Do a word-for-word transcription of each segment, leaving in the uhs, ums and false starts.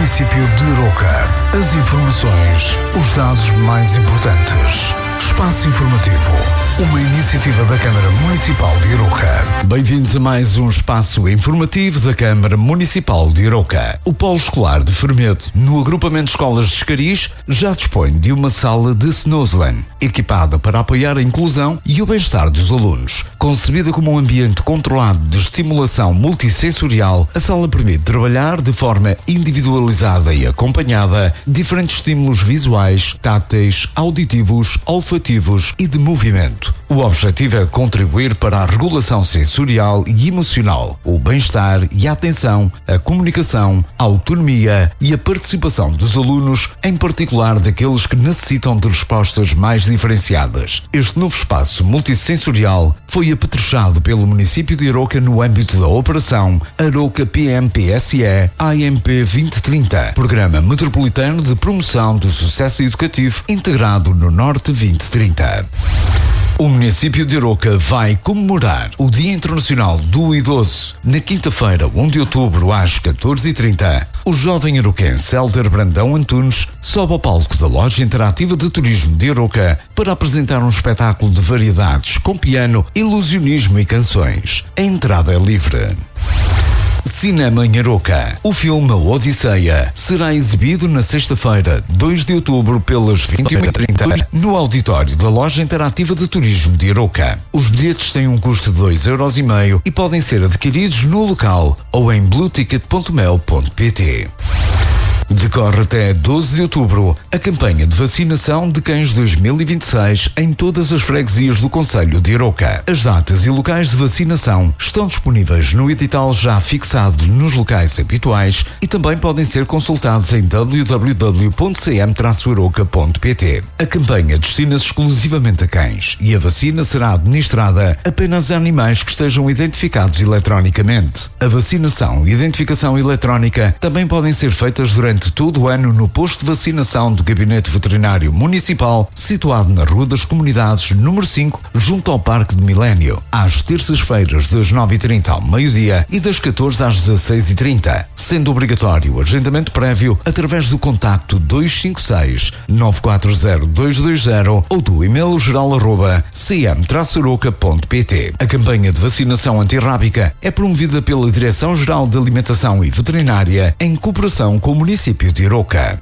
município de Arouca. As informações, os dados mais importantes. Espaço Informativo, uma iniciativa da Câmara Municipal de Arouca. Bem-vindos a mais um espaço informativo da Câmara Municipal de Arouca. O Polo Escolar de Fermedo, no agrupamento de escolas de Escariz, já dispõe de uma sala de Snowsland, equipada para apoiar a inclusão e o bem-estar dos alunos. Concebida como um ambiente controlado de estimulação multissensorial, a sala permite trabalhar de forma individualizada e acompanhada diferentes estímulos visuais, táteis, auditivos, olfativos e de movimento. O objetivo é contribuir para a regulação sensorial e emocional, o bem-estar e a atenção, a comunicação, a autonomia e a participação dos alunos, em particular daqueles que necessitam de respostas mais diferenciadas. Este novo espaço multissensorial foi apetrechado pelo município de Arouca no âmbito da operação Arouca P M P S E A M P vinte trinta, Programa Metropolitano de Promoção do Sucesso Educativo integrado no Norte vinte trinta. O município de Arouca vai comemorar o Dia Internacional do Idoso na quinta-feira, primeiro de outubro, às catorze e trinta. O jovem arouquense Hélder Brandão Antunes sobe ao palco da Loja Interativa de Turismo de Arouca para apresentar um espetáculo de variedades com piano, ilusionismo e canções. A entrada é livre. Cinema em Arouca. O filme Odisseia será exibido na sexta-feira, dois de outubro, pelas vinte e uma e trinta, no auditório da Loja Interativa de Turismo de Arouca. Os bilhetes têm um custo de dois euros e meio e podem ser adquiridos no local ou em blue ticket ponto mel ponto pt. Decorre até doze de outubro a campanha de vacinação de cães dois mil e vinte e seis em todas as freguesias do concelho de Arouca. As datas e locais de vacinação estão disponíveis no edital já fixado nos locais habituais e também podem ser consultados em w w w ponto c m traço arouca ponto pt. A campanha destina-se exclusivamente a cães e a vacina será administrada apenas a animais que estejam identificados eletronicamente. A vacinação e identificação eletrónica também podem ser feitas durante todo o ano no posto de vacinação do Gabinete Veterinário Municipal, situado na Rua das Comunidades, número cinco, junto ao Parque de Milénio, às terças-feiras das nove e trinta ao meio-dia e das catorze às dezasseis e trinta, sendo obrigatório o agendamento prévio através do contacto dois cinco seis, nove quatro zero, dois dois zero ou do e-mail geral arroba c m traço arouca ponto pt. A campanha de vacinação antirrábica é promovida pela Direção-Geral de Alimentação e Veterinária em cooperação com o município de Arouca.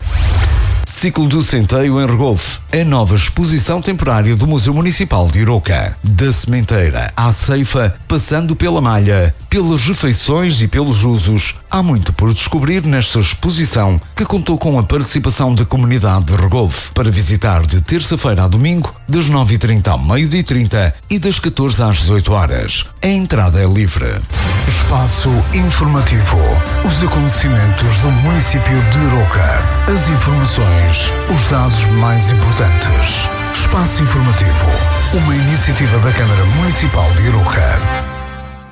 Ciclo do Centeio em Regolfe, a nova exposição temporária do Museu Municipal de Arouca. Da sementeira à ceifa, passando pela malha, pelas refeições e pelos usos, há muito por descobrir nesta exposição que contou com a participação da comunidade de Regolfe para visitar de terça-feira a domingo, das nove e trinta ao meio-dia e trinta e das catorze às dezoito horas. A entrada é livre. Espaço Informativo. Os acontecimentos do município de Arouca. As informações, os dados mais importantes. Espaço Informativo, uma iniciativa da Câmara Municipal de Arouca.